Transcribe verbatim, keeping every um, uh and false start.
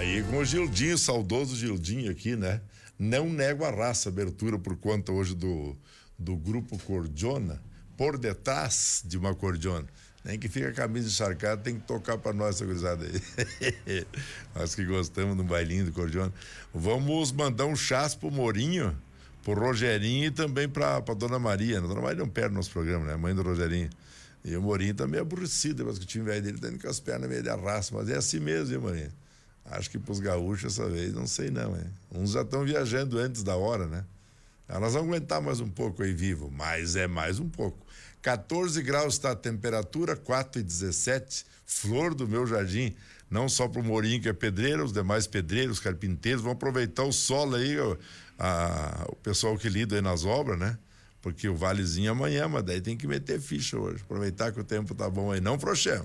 Aí com o Gildinho, saudoso Gildinho aqui, né? Não nego a raça, abertura por conta hoje do, do grupo Cordiona, por detrás de uma cordiona. Nem que fica a camisa encharcada, tem que tocar pra nós essa gurizada aí. Nós que gostamos do bailinho do Cordiona. Vamos mandar um chás pro Morinho, pro Rogerinho e também pra, pra Dona Maria. A Dona Maria não perde nosso programa, né? A mãe do Rogerinho. E o Morinho tá meio aborrecido, mas que o time velho dele tá indo com as pernas meio de arrasto, mas é assim mesmo, hein, Morinho? Acho que pros gaúchos essa vez, não sei não, hein? Uns já estão viajando antes da hora, né? Ah, nós vamos aguentar mais um pouco aí vivo, mas é mais um pouco. quatorze graus está a temperatura, quatro e dezessete, flor do meu jardim. Não só pro Morinho que é pedreiro, os demais pedreiros, carpinteiros vão aproveitar o sol aí, ó, a, o pessoal que lida aí nas obras, né? Porque o valezinho amanhã, mas daí tem que meter ficha hoje. Aproveitar que o tempo tá bom aí, não, Frouxão?